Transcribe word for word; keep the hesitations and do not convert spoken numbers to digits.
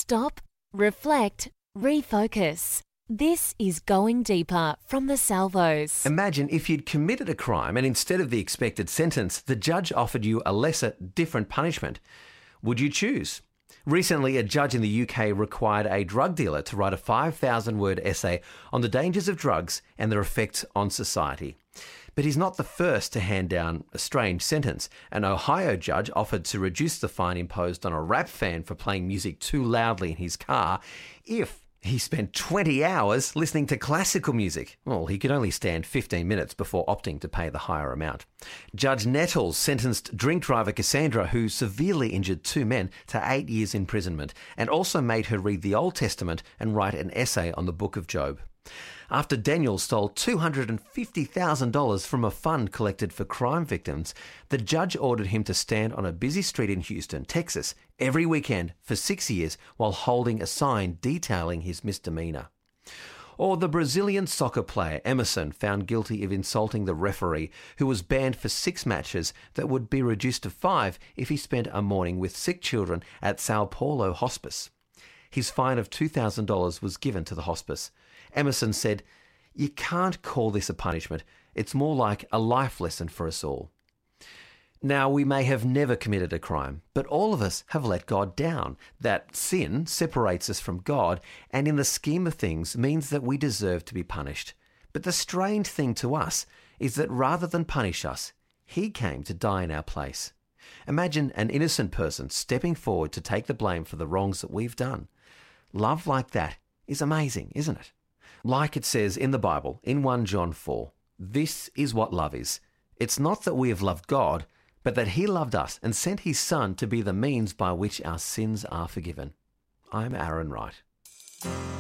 Stop, reflect, refocus. This is Going Deeper from the Salvos. Imagine if you'd committed a crime and instead of the expected sentence, the judge offered you a lesser, different punishment. Would you choose? Recently, a judge in the U K required a drug dealer to write a five thousand word essay on the dangers of drugs and their effects on society. But he's not the first to hand down a strange sentence. An Ohio judge offered to reduce the fine imposed on a rap fan for playing music too loudly in his car if he spent twenty hours listening to classical music. Well, he could only stand fifteen minutes before opting to pay the higher amount. Judge Nettles sentenced drink driver Cassandra, who severely injured two men, to eight years imprisonment and also made her read the Old Testament and write an essay on the book of Job. After Daniel stole two hundred fifty thousand dollars from a fund collected for crime victims, the judge ordered him to stand on a busy street in Houston, Texas, every weekend for six years while holding a sign detailing his misdemeanor. Or the Brazilian soccer player Emerson, found guilty of insulting the referee, who was banned for six matches that would be reduced to five if he spent a morning with sick children at Sao Paulo Hospice. His fine of two thousand dollars was given to the hospice. Emerson said, "You can't call this a punishment. It's more like a life lesson for us all." Now, we may have never committed a crime, but all of us have let God down. That sin separates us from God and in the scheme of things means that we deserve to be punished. But the strange thing to us is that rather than punish us, He came to die in our place. Imagine an innocent person stepping forward to take the blame for the wrongs that we've done. Love like that is amazing, isn't it? Like it says in the Bible, in First John four, this is what love is. It's not that we have loved God, but that He loved us and sent His Son to be the means by which our sins are forgiven. I'm Aaron Wright.